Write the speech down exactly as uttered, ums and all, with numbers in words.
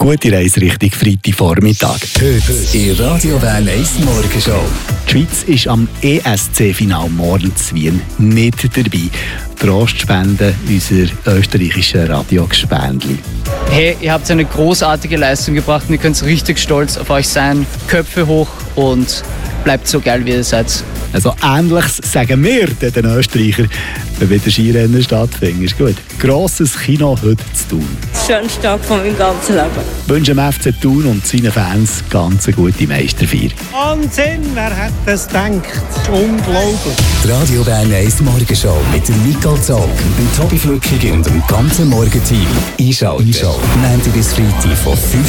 Gute Reise Richtung Freitagvormittag. Heute in Radio Bern eins Morgenshow. Die Schweiz ist am E S C-Final morgen zu Wien nicht dabei. Trost spenden unser österreichischer Radiogespändli. Hey, ihr habt eine großartige Leistung gebracht und ihr könnt richtig stolz auf euch sein. Köpfe hoch und bleibt so geil, wie ihr seid. Also Ähnliches sagen wir den Österreichern, wenn wieder Skirennen stattfinden. Ist gut. Grosses Kino heute zu tun. Schönste Tag von meinem ganzen Leben. Ich wünsche dem F C Thun und seinen Fans ganz eine gute Meisterfeier. Wahnsinn, wer hätte das gedacht? Unglaublich. Die Radio Bern eins Morgenshow mit dem Nicole Zog, dem Tobi Flückiger und dem ganzen Morgenteam. Einschalten. Einschalten. Montag bis Freitag von fünf